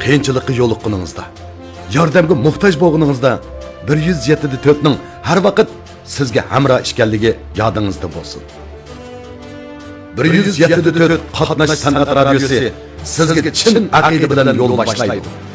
qiyinchilikqa yo'liqqaningizda, yordamga muhtoj bo'lganingizda 107 ning har vaqt sizga hamroh ekanligi yodingizda bo'lsin. 107 qatnash san'at radiosi sizga chin aqida bilan yo'l boshlaydi.